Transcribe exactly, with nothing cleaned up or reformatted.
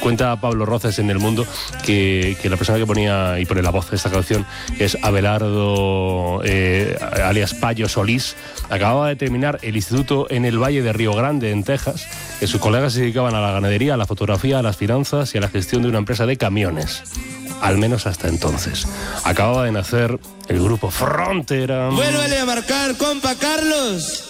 Cuenta Pablo Roces en El Mundo que, que la persona que ponía y pone la voz de esta canción es Abelardo, eh, alias Payo Solís. Acababa de terminar el instituto en el Valle de Río Grande, en Texas, que sus colegas se dedicaban a la ganadería, a la fotografía, a las finanzas y a la gestión de una empresa de camiones. Al menos hasta entonces. Acababa de nacer el grupo Frontera. Vuélvele a marcar, compa Carlos.